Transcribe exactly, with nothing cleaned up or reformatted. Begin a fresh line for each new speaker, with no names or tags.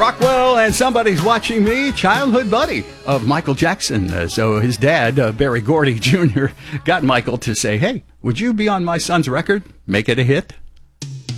Rockwell and Somebody's Watching Me, childhood buddy of Michael Jackson. Uh, so his dad, uh, Berry Gordy Junior, got Michael to say, hey, would you be on my son's record? Make it a hit?